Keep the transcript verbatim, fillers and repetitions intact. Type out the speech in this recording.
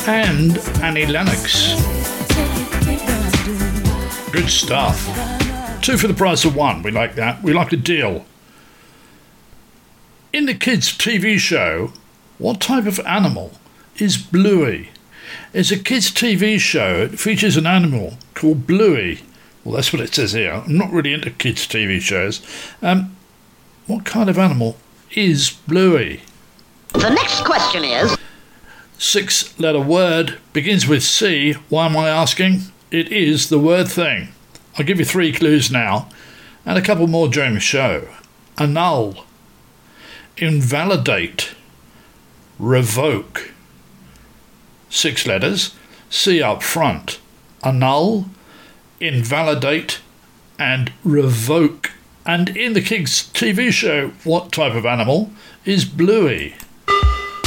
and Annie Lennox. Good stuff. Two for the price of one. We like that. We like a deal. In the kids' T V show, what type of animal is Bluey? It's a kids' T V show. It features an animal called Bluey. Well, that's what it says here. I'm not really into kids' T V shows. Um, what kind of animal is Bluey? The next question is... Six-letter word, begins with C. Why am I asking? It is the word thing. I'll give you three clues now, and a couple more during the show. Annul, invalidate, revoke. Six letters, C up front. Annul, invalidate, and revoke. And in the kids' T V show, what type of animal is Bluey?